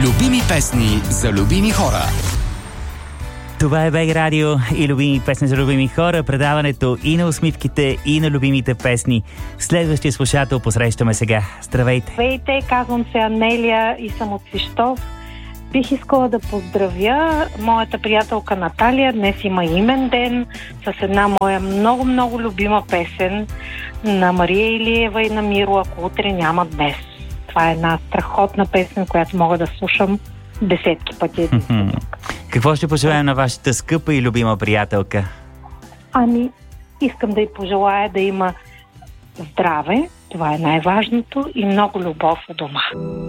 Любими песни за любими хора. Това е БГ Радио и любими песни за любими хора. Предаването и на усмивките, и на любимите песни. Следващия слушател посрещаме сега. Здравейте! Здравейте, казвам се Анелия и съм от Свищов. Бих искала да поздравя моята приятелка Наталия. Днес има имен ден с една моя много любима песен на Мария Илиева и на Миро "Ако утре няма днес". Това е една страхотна песен, която мога да слушам десетки пъти. Какво ще пожелаем на вашата скъпа и любима приятелка? Искам да й пожелая да има здраве, това е най-важното, и много любов у дома.